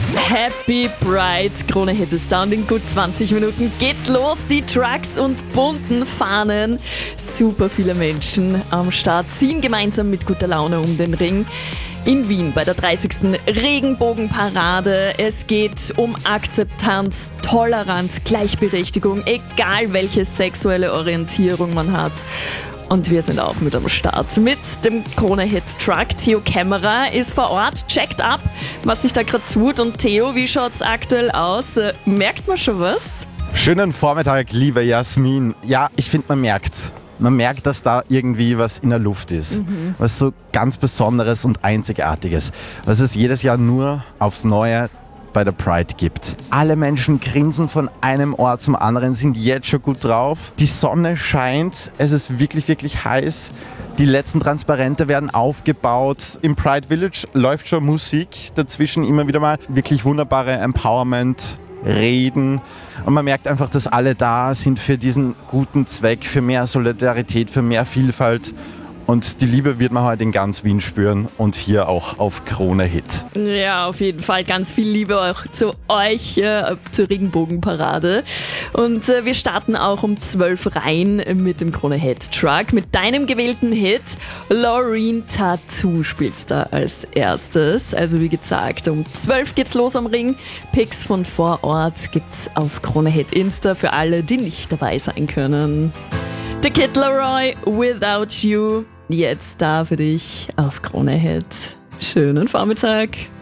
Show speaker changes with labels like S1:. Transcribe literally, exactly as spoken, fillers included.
S1: Happy Pride, Krone Hit ist da und in gut zwanzig Minuten geht's los. Die Trucks und bunten Fahnen, super viele Menschen am Start, ziehen gemeinsam mit guter Laune um den Ring. In Wien bei der dreißigsten Regenbogenparade. Es geht um Akzeptanz, Toleranz, Gleichberechtigung, egal welche sexuelle Orientierung man hat. Und wir sind auch mit am Start mit dem Krone Hit Truck. Theo Kämmerer ist vor Ort, checkt ab, was sich da gerade tut. Und Theo, wie schaut's aktuell aus? Äh, merkt man schon was?
S2: Schönen Vormittag, liebe Jasmin. Ja, ich finde, man merkt's. Man merkt, dass da irgendwie was in der Luft ist. Mhm. Was so ganz Besonderes und Einzigartiges. Was es jedes Jahr nur aufs Neue bei der Pride gibt. Alle Menschen grinsen von einem Ort zum anderen, sind jetzt schon gut drauf. Die Sonne scheint, es ist wirklich, wirklich heiß. Die letzten Transparente werden aufgebaut. Im Pride Village läuft schon Musik. Dazwischen immer wieder mal wirklich wunderbare Empowerment Reden. Und man merkt einfach, dass alle da sind für diesen guten Zweck, für mehr Solidarität, für mehr Vielfalt. Und die Liebe wird man heute in ganz Wien spüren und hier auch auf Krone Hit.
S1: Ja, auf jeden Fall ganz viel Liebe auch zu euch, äh, zur Regenbogenparade. Und äh, wir starten auch um zwölf rein mit dem Krone Hit Truck. Mit deinem gewählten Hit Loreen Tattoo spielst da als erstes. Also wie gesagt, um zwölf geht's los am Ring. Pics von vor Ort gibt's auf Krone Hit Insta für alle, die nicht dabei sein können. The Kid Laroi, Without You, jetzt da für dich auf Krone Hit. Schönen Vormittag.